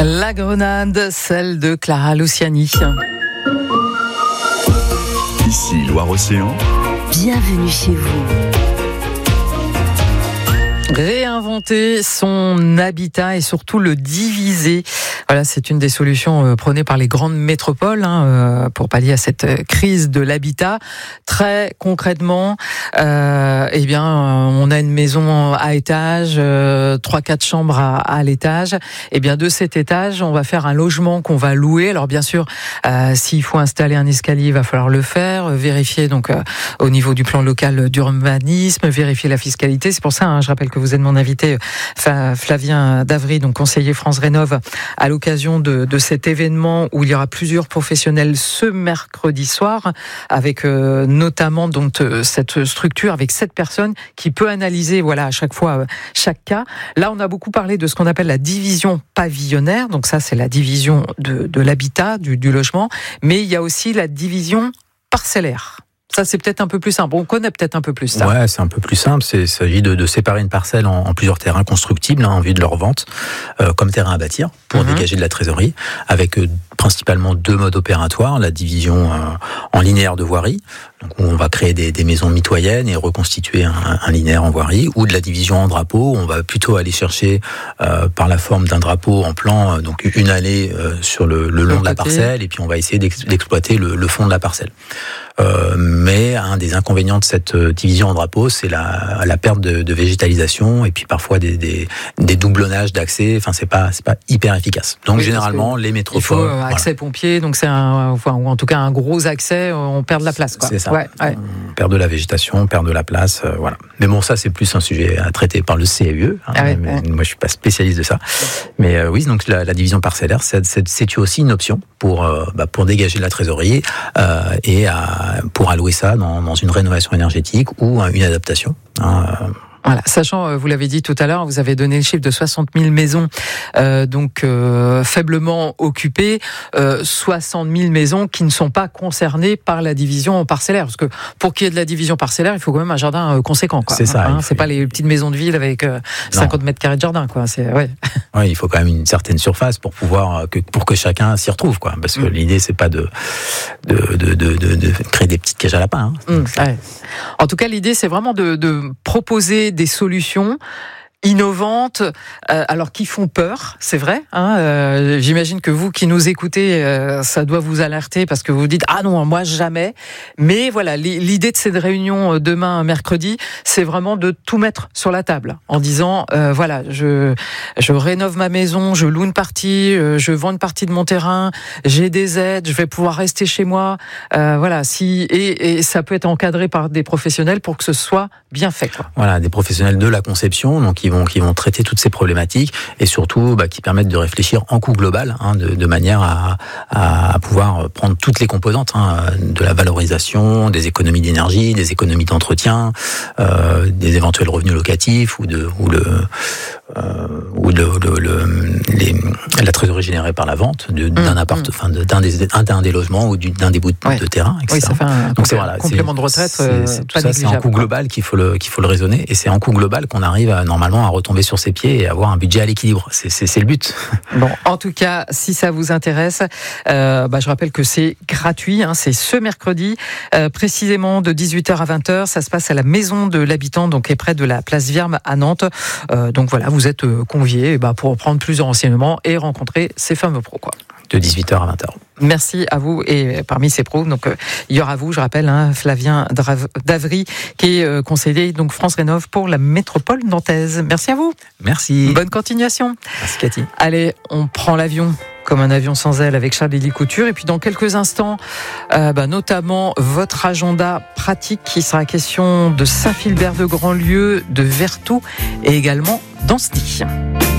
La Grenade, celle de Clara Luciani. Ici Loire-Océan. Bienvenue chez vous. Réinventer son habitat et surtout le diviser. Voilà, c'est une des solutions prônées par les grandes métropoles pour pallier à cette crise de l'habitat. Très concrètement, on a une maison à étage, 3-4 chambres à l'étage. Et bien de cet étage, on va faire un logement qu'on va louer. Alors bien sûr, s'il faut installer un escalier, il va falloir le faire. Vérifier donc au niveau du plan local d'urbanisme, vérifier la fiscalité. C'est pour ça, je rappelle que vous êtes mon invité Flavien Davry, donc conseiller France Rénov, à l'occasion de cet événement où il y aura plusieurs professionnels ce mercredi soir, avec notamment donc cette structure avec 7 personnes qui peut analyser à chaque fois chaque cas. Là, on a beaucoup parlé de ce qu'on appelle la division pavillonnaire, donc ça c'est la division de l'habitat, du logement, mais il y a aussi la division parcellaire. Ça, c'est peut-être un peu plus simple. On connaît peut-être un peu plus ça. Ouais, c'est un peu plus simple. Il s'agit de séparer une parcelle en plusieurs terrains constructibles en vue de leur vente, comme terrain à bâtir, pour dégager de la trésorerie, avec principalement 2 modes opératoires. La division en linéaire de voirie, donc où on va créer des maisons mitoyennes et reconstituer un linéaire en voirie, ou de la division en drapeau, où on va plutôt aller chercher par la forme d'un drapeau en plan, donc une allée sur le long de la parcelle, et puis on va essayer d'exploiter le fond de la parcelle. Mais un des inconvénients de cette division en drapeau, c'est la perte de végétalisation et puis parfois des doublonnages d'accès. Enfin, c'est pas hyper efficace. Donc généralement, les métropoles. Il faut accès pompier, donc c'est ou en tout cas un gros accès. On perd de la place, quoi. C'est ça. Ouais. On perd de la végétation, on perd de la place, voilà. Mais bon, ça c'est plus un sujet à traiter par le CAUE. Moi, je suis pas spécialiste de ça. Mais oui, donc la division parcellaire, c'est aussi une option pour dégager de la trésorerie et pour allouer ça dans une rénovation énergétique ou une adaptation. Voilà, sachant, vous l'avez dit tout à l'heure, vous avez donné le chiffre de 60 000 maisons faiblement occupées, 60 000 maisons qui ne sont pas concernées par la division parcellaire. Parce que pour qu'il y ait de la division parcellaire, il faut quand même un jardin conséquent, quoi. C'est ça. C'est pas les petites maisons de ville avec 50 mètres carrés de jardin, quoi. Ouais, il faut quand même une certaine surface pour que chacun s'y retrouve, quoi. Parce que l'idée, c'est pas de créer des petites cages à lapins. Ouais. En tout cas, l'idée, c'est vraiment de proposer des solutions innovantes, alors qui font peur, c'est vrai. J'imagine que vous qui nous écoutez, ça doit vous alerter parce que vous vous dites ah non, moi jamais. Mais voilà, l'idée de cette réunion demain mercredi, c'est vraiment de tout mettre sur la table en disant je rénove ma maison, je loue une partie, je vends une partie de mon terrain, j'ai des aides, je vais pouvoir rester chez moi. Et ça peut être encadré par des professionnels pour que ce soit bien fait, quoi. Voilà, des professionnels de la conception, donc qui vont traiter toutes ces problématiques et surtout qui permettent de réfléchir en coût global, de manière à pouvoir prendre toutes les composantes, de la valorisation, des économies d'énergie, des économies d'entretien, des éventuels revenus locatifs la trésorerie générée par la vente d'un des logements ou d'un des bouts de terrain, etc. Oui, ça fait un complément de retraite. C'est en coût global qu'il faut le raisonner, et c'est en coût global qu'on arrive normalement à retomber sur ses pieds et avoir un budget à l'équilibre. C'est le but. Bon, en tout cas, si ça vous intéresse, je rappelle que c'est gratuit. C'est ce mercredi, précisément de 18h à 20h. Ça se passe à la Maison de l'Habitant, donc est près de la place Vierme à Nantes. Donc voilà, vous êtes conviés pour prendre plusieurs renseignements et rencontrer ces fameux pros, quoi. De 18h à 20h. Merci à vous. Et parmi ces pros, donc il y aura vous, je rappelle, Flavien Davry, qui est conseiller donc France Rénov pour la métropole nantaise. Merci à vous. Merci. Bonne continuation. Merci Cathy. Allez, on prend l'avion comme un avion sans aile avec Charles-Élie Couture. Et puis dans quelques instants, notamment votre agenda pratique, qui sera question de Saint-Philbert de Grandlieu, de Vertou et également d'Ancenis.